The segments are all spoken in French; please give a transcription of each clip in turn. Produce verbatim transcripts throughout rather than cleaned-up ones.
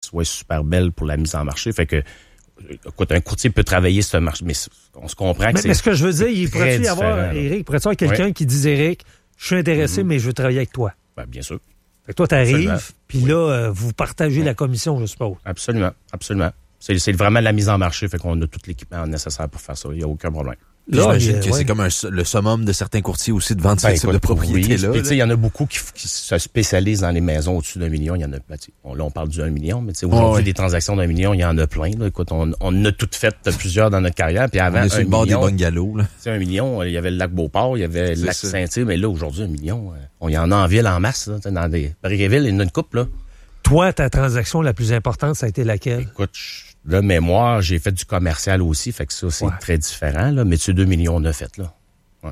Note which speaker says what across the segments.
Speaker 1: soit super belle pour la mise en marché. Fait que, écoute, un courtier peut travailler ce marché, mais on se comprend que
Speaker 2: mais,
Speaker 1: c'est
Speaker 2: mais ce que je veux dire, il pourrait-tu y avoir, Éric, pourrait-tu y avoir quelqu'un oui. qui dit, Éric, je suis intéressé, mm-hmm. mais je veux travailler avec toi?
Speaker 1: Ben, bien sûr.
Speaker 2: Fait que toi, t'arrives, puis oui. là, euh, vous partagez oui. la commission, je suppose.
Speaker 1: Absolument, absolument. C'est, c'est vraiment la mise en marché, fait qu'on a tout l'équipement nécessaire pour faire ça. Il n'y a aucun problème.
Speaker 3: Là, j'imagine euh, que ouais. c'est comme un, le summum de certains courtiers aussi de vendre ben, ce type de propriété-là.
Speaker 1: Oui. Il y en a beaucoup qui, qui se spécialisent dans les maisons au-dessus d'un million. Il y en a, ben, on, là, on parle du un million, mais aujourd'hui, oh, oui. des transactions d'un million, il y en a plein. Là. Écoute, on, on a toutes fait plusieurs dans notre carrière. Puis avant,
Speaker 3: on est sur le bord des bungalows. Là.
Speaker 1: Un million, il y avait le lac Beauport, il y avait le lac ça. Saint-Hyacinthe, mais là, aujourd'hui, un million, on y en a en ville en masse. Là, dans des Barriéville, il y en a une couple. Là.
Speaker 2: Toi, ta transaction la plus importante, ça a été laquelle?
Speaker 1: Écoute, de mémoire, j'ai fait du commercial aussi, fait que ça, c'est ouais. très différent, là, mais c'est deux millions on a fait, là. Ouais.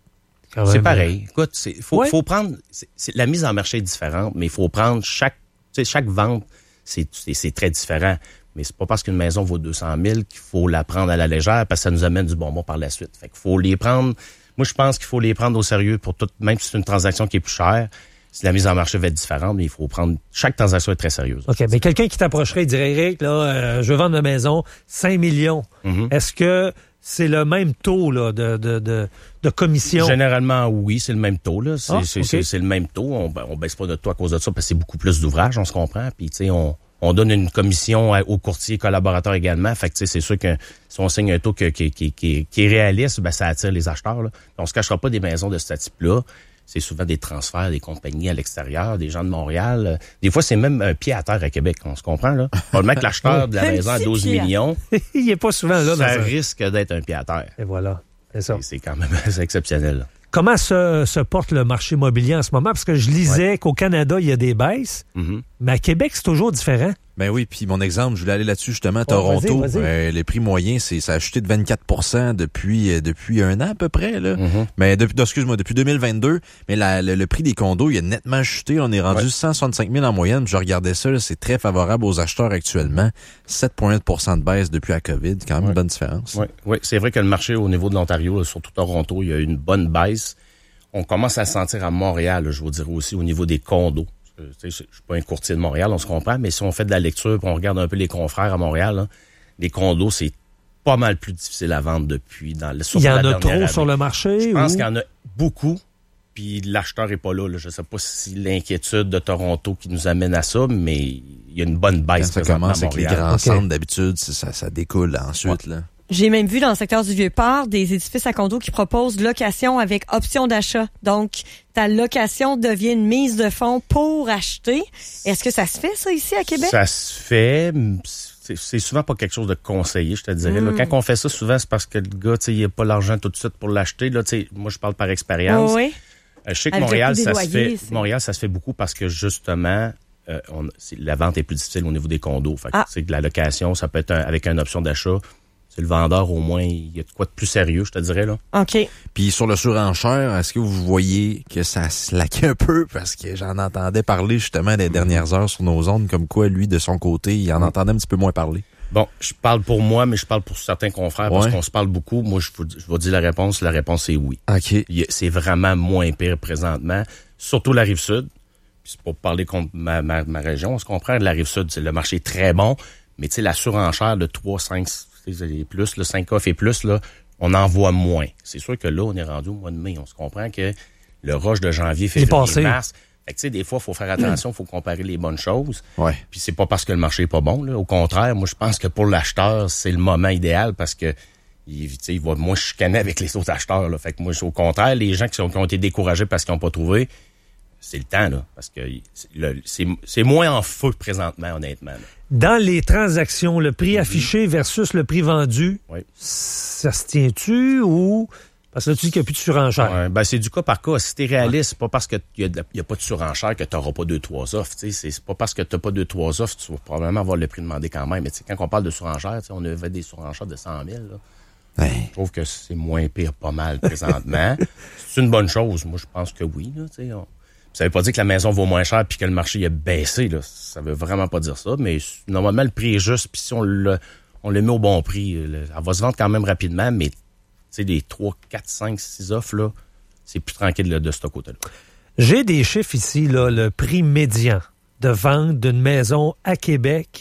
Speaker 1: C'est pareil. Écoute, c'est, faut, ouais. faut prendre, c'est, c'est, la mise en marché est différente, mais il faut prendre chaque, tu sais, chaque vente, c'est, c'est, c'est très différent. Mais c'est pas parce qu'une maison vaut deux cent mille qu'il faut la prendre à la légère, parce que ça nous amène du bonbon par la suite. Fait qu'il faut les prendre, moi, je pense qu'il faut les prendre au sérieux pour tout, même si c'est une transaction qui est plus chère. Si la mise en marché va être différente, mais il faut prendre... Chaque transaction est très sérieuse.
Speaker 2: OK, mais quelqu'un qui t'approcherait et dirait, Éric, là, euh, je veux vendre ma maison, cinq millions. Mm-hmm. Est-ce que c'est le même taux là, de, de, de, de commission?
Speaker 1: Généralement, oui, c'est le même taux. Là. C'est,
Speaker 2: ah,
Speaker 1: c'est,
Speaker 2: okay.
Speaker 1: c'est, c'est le même taux. On ne baisse pas notre taux à cause de ça parce que c'est beaucoup plus d'ouvrages, on se comprend. Puis, tu sais, on, on donne une commission aux courtiers collaborateurs également. Fait que, tu sais, c'est sûr que si on signe un taux qui, qui, qui, qui, qui est réaliste, ben, ça attire les acheteurs. Là. On se cachera pas des maisons de ce type-là. C'est souvent des transferts des compagnies à l'extérieur, des gens de Montréal. Des fois, c'est même un pied à terre à Québec, on se comprend, là. Probablement que l'acheteur de la maison à douze millions,
Speaker 2: il n'est pas souvent là.
Speaker 1: Ça
Speaker 2: dans
Speaker 1: risque un... d'être un pied à terre.
Speaker 2: Et voilà, c'est ça.
Speaker 1: Et c'est quand même c'est exceptionnel.
Speaker 2: Comment se, se porte le marché immobilier en ce moment? Parce que je lisais ouais. qu'au Canada, il y a des baisses, mm-hmm. mais à Québec, c'est toujours différent.
Speaker 3: Ben oui, puis mon exemple, je voulais aller là-dessus justement, à Toronto, oh, vas-y, vas-y. Euh, les prix moyens, c'est ça a chuté de vingt-quatre pour cent depuis euh, depuis un an à peu près là. Mm-hmm. Mais depuis excuse-moi, depuis deux mille vingt-deux, mais la, le, le prix des condos, il a nettement chuté, on est rendu ouais. cent soixante-cinq mille en moyenne, je regardais ça, là, c'est très favorable aux acheteurs actuellement, sept virgule un pour cent de baisse depuis la Covid, quand même ouais. une bonne différence.
Speaker 1: Oui, ouais. c'est vrai que le marché au niveau de l'Ontario, là, surtout Toronto, il y a une bonne baisse. On commence à le sentir à Montréal, là, je vous dirais aussi au niveau des condos. Je suis pas un courtier de Montréal, on se comprend, mais si on fait de la lecture et on regarde un peu les confrères à Montréal, là, les condos, c'est pas mal plus difficile à vendre depuis. Dans le,
Speaker 2: il y en a trop année. Sur le marché?
Speaker 1: Je
Speaker 2: ou...
Speaker 1: pense qu'il y en a beaucoup, puis l'acheteur est pas là, là. Je sais pas si l'inquiétude de Toronto qui nous amène à ça, mais il y a une bonne baisse.
Speaker 3: Quand ça commence avec les grands okay. centres, d'habitude, ça, ça découle ensuite. Ouais. Là.
Speaker 4: J'ai même vu dans le secteur du Vieux-Port des édifices à condos qui proposent location avec option d'achat. Donc, ta location devient une mise de fonds pour acheter. Est-ce que ça se fait, ça, ici, à Québec?
Speaker 1: Ça se fait. C'est, c'est souvent pas quelque chose de conseillé, je te dirais. Mm. Là, quand on fait ça, souvent, c'est parce que le gars, tu sais, il n'a pas l'argent tout de suite pour l'acheter. Là, tu sais, moi, je parle par expérience.
Speaker 4: Oh, oui.
Speaker 1: Euh, je sais que avec Montréal, ça loyers, se fait. C'est... Montréal, ça se fait beaucoup parce que, justement, euh, on, c'est, la vente est plus difficile au niveau des condos. Fait que, ah. c'est que la location, ça peut être un, avec une option d'achat. C'est le vendeur, au moins, il y a de quoi de plus sérieux, je te dirais, là.
Speaker 4: OK.
Speaker 3: Puis sur le surenchère, est-ce que vous voyez que ça slaquait un peu? Parce que j'en entendais parler, justement, les dernières heures sur nos ondes, comme quoi, lui, de son côté, il en mmh. entendait un petit peu moins parler.
Speaker 1: Bon, je parle pour moi, mais je parle pour certains confrères, ouais. parce qu'on se parle beaucoup. Moi, je vous, je vous dis la réponse. La réponse, c'est oui.
Speaker 3: OK.
Speaker 1: Il, c'est vraiment moins pire présentement, surtout la Rive-Sud. Puis c'est pour parler contre ma, ma, ma région, on se comprend. La Rive-Sud, c'est le marché est très bon, mais tu sais, la surenchère de trois, cinq... les plus, le cinq offres et plus, là, on en voit moins. C'est sûr que là, on est rendu au mois de mai. On se comprend que le rush de janvier, février, mars. Fait que, tu sais, des fois, il faut faire attention, il faut comparer les bonnes choses.
Speaker 3: Ouais.
Speaker 1: Puis c'est pas parce que le marché est pas bon, là. Au contraire, moi, je pense que pour l'acheteur, c'est le moment idéal parce que, il, tu sais, il va moins chicaner avec les autres acheteurs, là. Fait que moi, au contraire, les gens qui, sont, qui ont été découragés parce qu'ils n'ont pas trouvé, c'est le temps, là. Parce que le, c'est, c'est moins en feu présentement, honnêtement, là.
Speaker 2: Dans les transactions, le prix mm-hmm. affiché versus le prix vendu,
Speaker 1: oui.
Speaker 2: ça se tient-tu ou... Parce que là, tu dis qu'il n'y a plus de surenchère.
Speaker 1: Ouais, ben c'est du cas par cas. Si t'es réaliste, c'est pas parce qu'il n'y a, a pas de surenchère que tu n'auras pas deux, trois offres. C'est, c'est pas parce que tu n'as pas deux, trois offres, tu vas probablement avoir le prix demandé quand même. Mais quand on parle de surenchère, on avait des surenchères de cent mille. Là. Ouais. Je trouve que c'est moins pire pas mal présentement. C'est une bonne chose. Moi, je pense que oui. Là, on... Ça veut pas dire que la maison vaut moins cher puis que le marché il a baissé. Là. Ça veut vraiment pas dire ça. Mais normalement, le prix est juste. Puis si on le, on le met au bon prix, elle va se vendre quand même rapidement. Mais tu sais, les trois, quatre, cinq, six offres, là, c'est plus tranquille là, de ce côté-là.
Speaker 2: J'ai des chiffres ici. Là, le prix médian de vente d'une maison à Québec